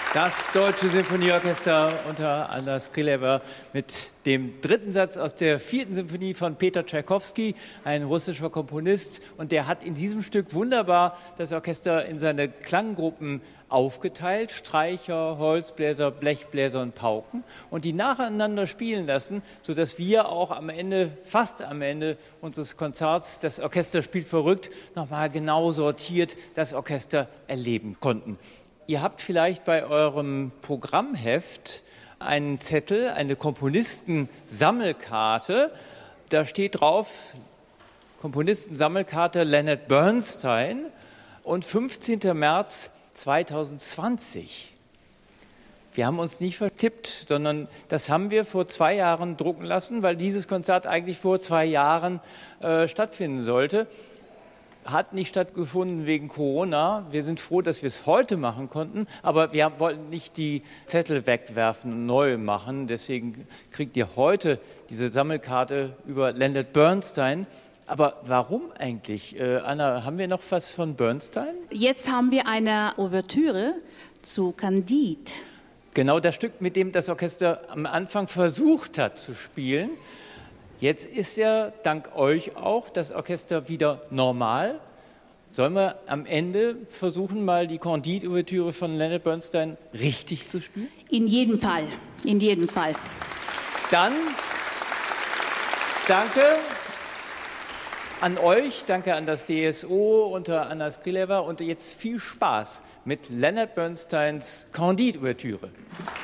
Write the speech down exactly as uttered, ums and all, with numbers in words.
Das Deutsche Sinfonieorchester unter Anna Skrilewa mit dem dritten Satz aus der vierten Symphonie von Peter Tschaikowski, ein russischer Komponist. Und der hat in diesem Stück wunderbar das Orchester in seine Klanggruppen aufgeteilt: Streicher, Holzbläser, Blechbläser und Pauken, und die nacheinander spielen lassen, sodass wir auch am Ende, fast am Ende unseres Konzerts, das Orchester spielt verrückt, nochmal genau sortiert das Orchester erleben konnten. Ihr habt vielleicht bei eurem Programmheft einen Zettel, eine Komponistensammelkarte. Da steht drauf, Komponistensammelkarte Leonard Bernstein und fünfzehnten März zweitausendzwanzig. Wir haben uns nicht vertippt, sondern das haben wir vor zwei Jahren drucken lassen, weil dieses Konzert eigentlich vor zwei Jahren äh, stattfinden sollte. Hat nicht stattgefunden wegen Corona. Wir sind froh, dass wir es heute machen konnten, aber wir wollten nicht die Zettel wegwerfen und neu machen. Deswegen kriegt ihr heute diese Sammelkarte über Leonard Bernstein. Aber warum eigentlich? Äh, Anna, haben wir noch was von Bernstein? Jetzt haben wir eine Ouvertüre zu Candide. Genau das Stück, mit dem das Orchester am Anfang versucht hat zu spielen. Jetzt ist ja dank euch auch das Orchester wieder normal. Sollen wir am Ende versuchen, mal die Candide-Ouvertüre von Leonard Bernstein richtig zu spielen? In jedem Fall, in jedem Fall. Dann danke an euch, danke an das D S O unter Anna Skrilewa und jetzt viel Spaß mit Leonard Bernsteins Candide-Ouvertüre.